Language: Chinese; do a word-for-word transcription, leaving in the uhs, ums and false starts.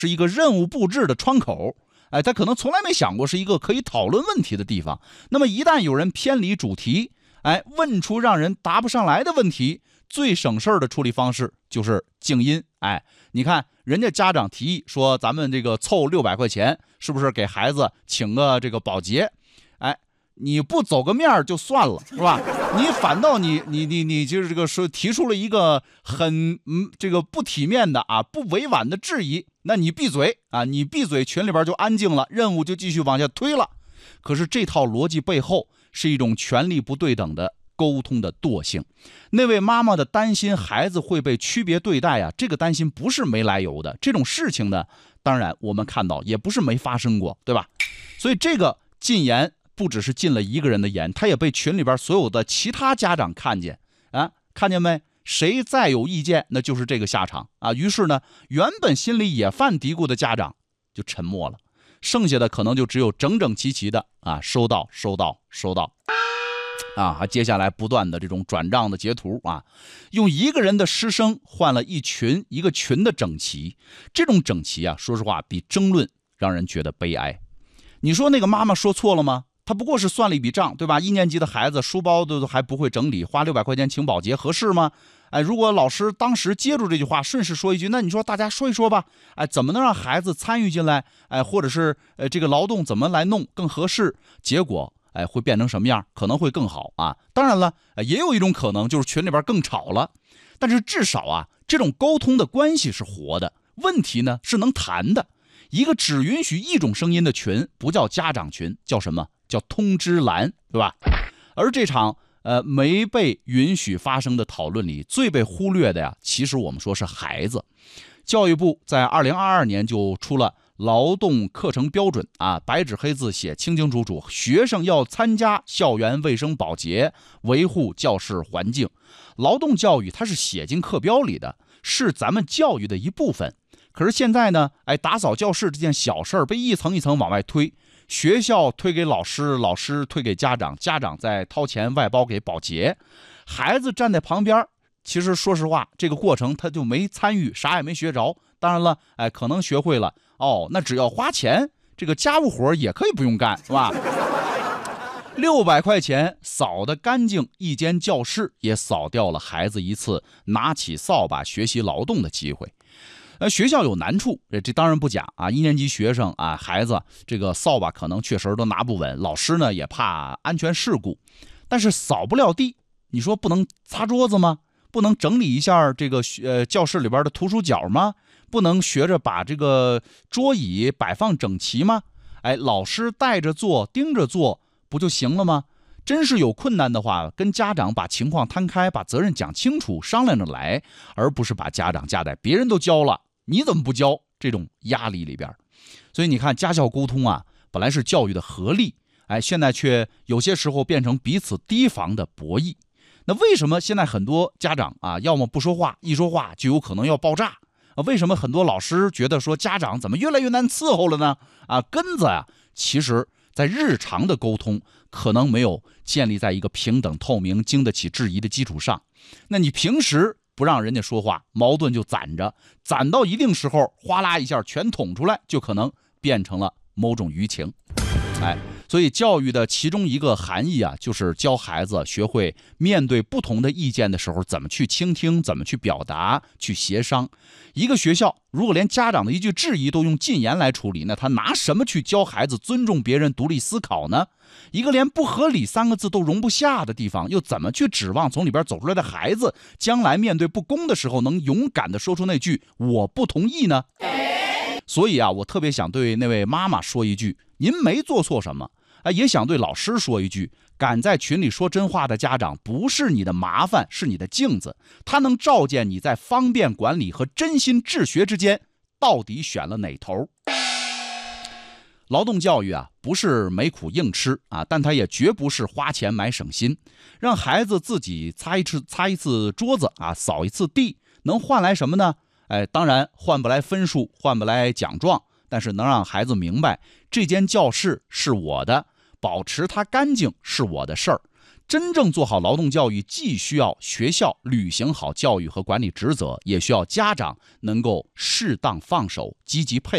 是一个任务布置的窗口，哎，他可能从来没想过是一个可以讨论问题的地方。那么一旦有人偏离主题，哎，问出让人答不上来的问题，最省事儿的处理方式就是静音。哎，你看人家家长提议说，咱们这个凑六百块钱，是不是给孩子请个这个保洁？哎，你不走个面就算了，是吧？你反倒你你你你就是这个说提出了一个很嗯这个不体面的啊不委婉的质疑，那你闭嘴啊！你闭嘴，群里边就安静了，任务就继续往下推了。可是这套逻辑背后是一种权力不对等的沟通的惰性。那位妈妈的担心孩子会被区别对待啊，这个担心不是没来由的。这种事情呢，当然我们看到也不是没发生过，对吧？所以这个禁言不只是禁了一个人的言，他也被群里边所有的其他家长看见啊，看见没？谁再有意见，那就是这个下场啊。于是呢，原本心里也犯嘀咕的家长就沉默了，剩下的可能就只有整整齐齐的啊，收到，收到，收到。啊，还接下来不断的这种转账的截图啊，用一个人的失声换了一群一个群的整齐，这种整齐啊，说实话比争论让人觉得悲哀。你说那个妈妈说错了吗？她不过是算了一笔账，对吧？一年级的孩子书包都还不会整理，花六百块钱请保洁合适吗？哎，如果老师当时接住这句话，顺势说一句，那你说大家说一说吧，哎，怎么能让孩子参与进来？哎，或者是呃这个劳动怎么来弄更合适？结果哎会变成什么样？可能会更好啊。当然了，也有一种可能就是群里边更吵了，但是至少啊，这种沟通的关系是活的，问题呢是能谈的。一个只允许一种声音的群不叫家长群，叫什么？叫通知栏，对吧？而这场呃没被允许发生的讨论里，最被忽略的呀，其实我们说是孩子。教育部在二零二二年就出了劳动课程标准啊，白纸黑字写清清楚楚，学生要参加校园卫生保洁，维护教室环境。劳动教育它是写进课标里的，是咱们教育的一部分。可是现在呢，哎，打扫教室这件小事儿被一层一层往外推，学校推给老师，老师推给家长，家长再掏钱外包给保洁，孩子站在旁边，其实说实话，这个过程他就没参与，啥也没学着。当然了，哎，可能学会了哦，那只要花钱，这个家务活也可以不用干，是吧？六百块钱扫得干净一间教室，也扫掉了孩子一次拿起扫把学习劳动的机会。呃，学校有难处，这这当然不假啊。一年级学生啊，孩子这个扫把可能确实都拿不稳，老师呢也怕安全事故。但是扫不了地，你说不能擦桌子吗？不能整理一下这个呃教室里边的图书角吗？不能学着把这个桌椅摆放整齐吗？哎，老师带着做，盯着做，不就行了吗？真是有困难的话，跟家长把情况摊开，把责任讲清楚，商量着来，而不是把家长架在别人都教了，你怎么不教这种压力里边。所以你看，家校沟通啊，本来是教育的合力，哎，现在却有些时候变成彼此提防的博弈。那为什么现在很多家长啊，要么不说话，一说话就有可能要爆炸？啊，为什么很多老师觉得说家长怎么越来越难伺候了呢？啊，根子啊，其实在日常的沟通可能没有建立在一个平等透明经得起质疑的基础上。那你平时不让人家说话，矛盾就攒着，攒到一定时候哗啦一下全捅出来，就可能变成了某种舆情。哎，所以教育的其中一个含义啊，就是教孩子学会面对不同的意见的时候，怎么去倾听，怎么去表达，去协商。一个学校如果连家长的一句质疑都用禁言来处理，那他拿什么去教孩子尊重别人、独立思考呢？一个连不合理三个字都容不下的地方，又怎么去指望从里边走出来的孩子，将来面对不公的时候，能勇敢地说出那句“我不同意”呢？所以啊，我特别想对那位妈妈说一句，您没做错什么。哎，也想对老师说一句，敢在群里说真话的家长不是你的麻烦，是你的镜子，他能照见你在方便管理和真心治学之间到底选了哪头。劳动教育啊，不是没苦硬吃啊，但它也绝不是花钱买省心。让孩子自己擦一次擦一次桌子啊，扫一次地，能换来什么呢？哎，当然换不来分数，换不来奖状，但是能让孩子明白，这间教室是我的，保持它干净是我的事儿。真正做好劳动教育，既需要学校履行好教育和管理职责，也需要家长能够适当放手，积极配合。